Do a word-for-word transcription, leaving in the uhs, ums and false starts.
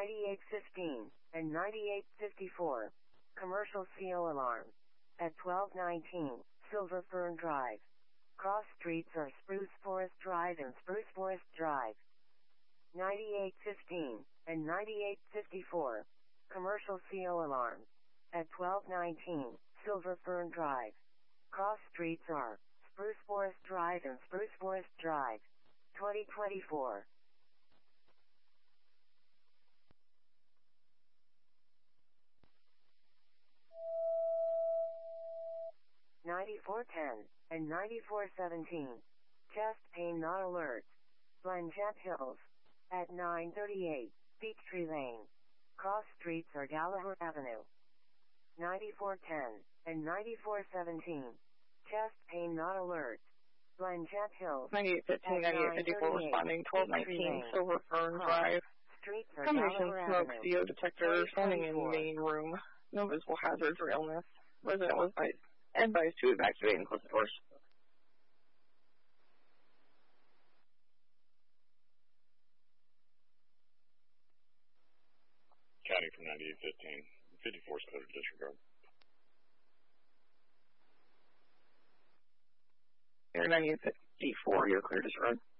ninety-eight fifteen and ninety-eight fifty-four. Commercial C O alarm. At twelve nineteen, Silver Fern Drive. Cross streets are Spruce Forest Drive and Spruce Forest Drive. ninety-eight fifteen and ninety-eight fifty-four. Commercial C O alarm. At twelve nineteen, Silver Fern Drive. Cross streets are Spruce Forest Drive and Spruce Forest Drive. twenty twenty-four. ninety-four ten and ninety-four seventeen. Chest pain not alert. Blanchette Hills. At nine thirty-eight, Peachtree Lane. Cross streets are Gallagher Avenue. ninety-four ten and ninety-four seventeen. Chest pain not alert. Blanchette Hills. ninety-eight fifteen, ninety-eight fifty-four responding, twelve nineteen, Silver Fern Drive. Streets are Combination Gallagher smoke Avenue. C O detector standing in main room. No visible hazards or illness. Resident was advised to evacuate and close the doors. County from ninety-eight fifteen. fifty-four is clear to disregard. Air ninety-eight fifty-four, you're clear to disregard.